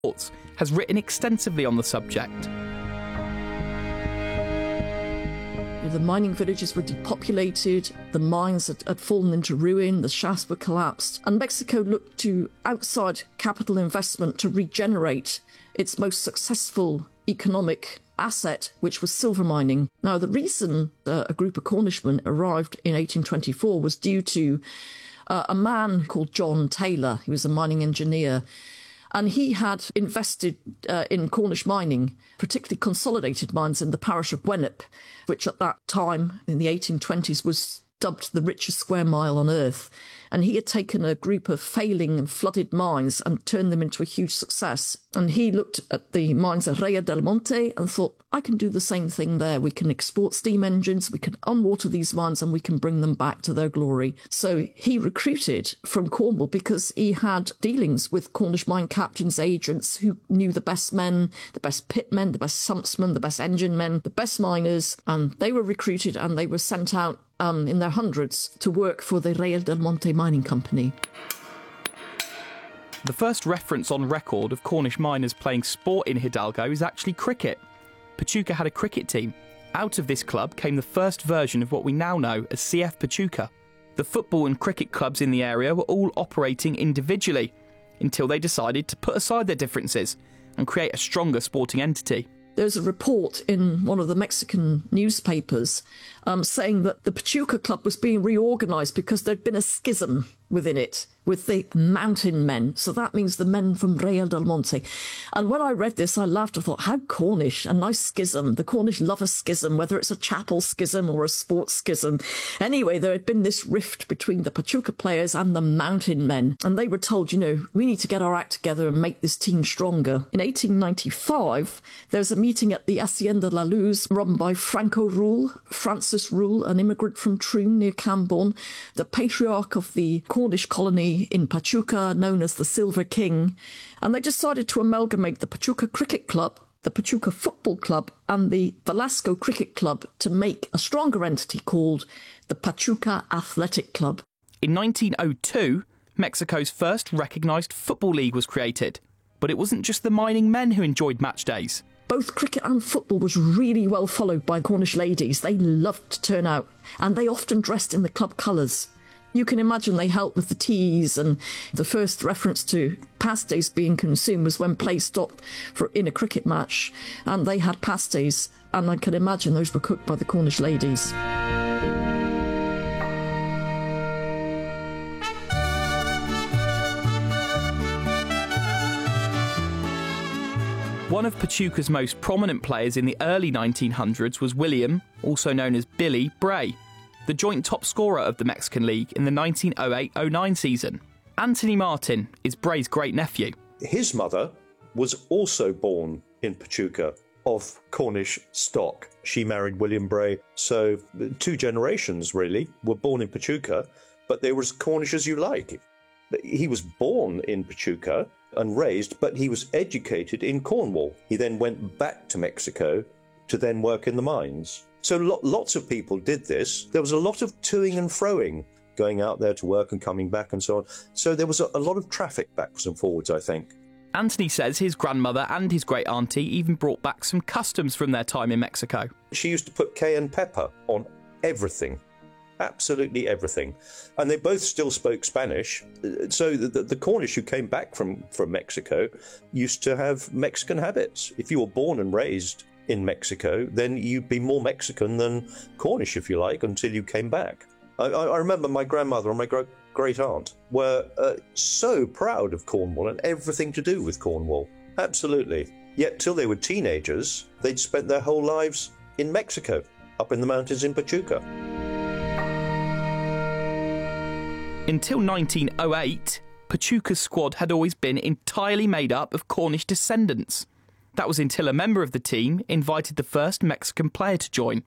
has written extensively on the subject. The mining villages were depopulated, the mines had fallen into ruin, the shafts were collapsed, and Mexico looked to outside capital investment to regenerate its most successful economic asset, which was silver mining. Now, the reason a group of Cornishmen arrived in 1824 was due to a man called John Taylor. He was a mining engineer. And he had invested in Cornish mining, particularly consolidated mines in the parish of Wennep, which at that time, in the 1820s, was dubbed the richest square mile on earth. And he had taken a group of failing and flooded mines and turned them into a huge success. And he looked at the mines at Rea del Monte and thought, I can do the same thing there. We can export steam engines, we can unwater these mines, and we can bring them back to their glory. So he recruited from Cornwall because he had dealings with Cornish mine captains, agents who knew the best men, the best pitmen, the best sumpsmen, the best engine men, the best miners, and they were recruited and they were sent out in their hundreds to work for the Rea del Monte Mining Company. The first reference on record of Cornish miners playing sport in Hidalgo is actually cricket. Pachuca had a cricket team. Out of this club came the first version of what we now know as CF Pachuca. The football and cricket clubs in the area were all operating individually until they decided to put aside their differences and create a stronger sporting entity. There's a report in one of the Mexican newspapers saying that the Pachuca Club was being reorganised because there'd been a schism within it with the mountain men. So that means the men from Rea del Monte. And when I read this, I laughed. I thought, how Cornish, a nice schism. The Cornish love a schism, whether it's a chapel schism or a sports schism. Anyway, there had been this rift between the Pachuca players and the mountain men. And they were told, we need to get our act together and make this team stronger. In 1895, there was a meeting at the Hacienda La Luz run by Francis Rule, an immigrant from Troon near Camborne, the patriarch of the Cornish colony in Pachuca, known as the Silver King. And they decided to amalgamate the Pachuca Cricket Club, the Pachuca Football Club, and the Velasco Cricket Club to make a stronger entity called the Pachuca Athletic Club. In 1902, Mexico's first recognised football league was created. But it wasn't just the mining men who enjoyed match days. Both cricket and football was really well followed by Cornish ladies. They loved to turn out, and they often dressed in the club colours. You can imagine they helped with the teas, and the first reference to pasties being consumed was when play stopped in a cricket match, and they had pasties, and I can imagine those were cooked by the Cornish ladies. One of Pachuca's most prominent players in the early 1900s was William, also known as Billy, Bray, the joint top scorer of the Mexican League in the 1908-09 season. Anthony Martin is Bray's great-nephew. His mother was also born in Pachuca, of Cornish stock. She married William Bray, so 2 generations, really, were born in Pachuca, but they were as Cornish as you like. He was born in Pachuca and raised, but he was educated in Cornwall. He then went back to Mexico to then work in the mines. So lots of people did this. There was a lot of toing and froing, going out there to work and coming back and so on. So there was a lot of traffic backwards and forwards, I think. Anthony says his grandmother and his great-auntie even brought back some customs from their time in Mexico. She used to put cayenne pepper on everything. Absolutely everything. And they both still spoke Spanish. So the Cornish who came back from Mexico used to have Mexican habits. If you were born and raised in Mexico, then you'd be more Mexican than Cornish, if you like, until you came back. I remember my grandmother and my great-aunt were so proud of Cornwall and everything to do with Cornwall. Absolutely. Yet till they were teenagers, they'd spent their whole lives in Mexico, up in the mountains in Pachuca. Until 1908, Pachuca's squad had always been entirely made up of Cornish descendants. That was until a member of the team invited the first Mexican player to join.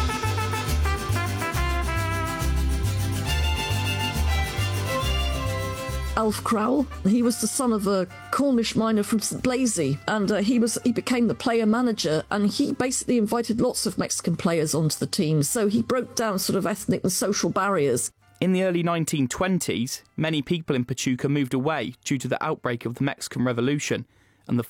Alf Crowell, he was the son of a Cornish miner from St. Blazey, and he became the player manager, and he basically invited lots of Mexican players onto the team, so he broke down sort of ethnic and social barriers. In the early 1920s, many people in Pachuca moved away due to the outbreak of the Mexican Revolution,